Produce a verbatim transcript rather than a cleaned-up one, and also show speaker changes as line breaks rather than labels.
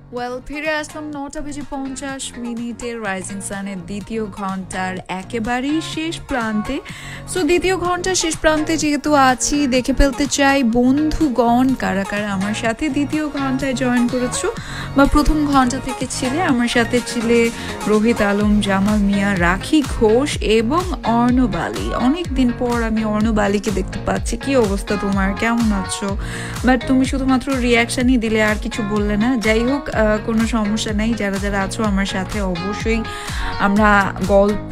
Well ফিরে আসলাম নটা বেজে পঞ্চাশ মিনিটের রাইজিং সানের দ্বিতীয় ঘন্টার একেবারেই শেষ প্রান্তে। সো দ্বিতীয় ঘন্টার শেষ প্রান্তে যেহেতু আছি, দেখে ফেলতে চাই বন্ধুগণ কারা কারা আমার সাথে দ্বিতীয় ঘন্টায় জয়েন করেছো বা প্রথম ঘন্টা থেকে ছিলে আমার সাথে। ছিলে রোহিত আলম, জামাল মিয়া, রাখি ঘোষ এবং অর্ণব আলী। অনেক দিন পর আমি অর্ণব আলীকে দেখতে পাচ্ছি। কি অবস্থা তোমার, কেমন আছো? বাট তুমি শুধুমাত্র রিয়াকশনই দিলে, আর কিছু বললে না। যাই হোক, কোনো সমস্যা নেই। যারা যারা আছো আমার সাথে, অবশ্যই আমরা গল্প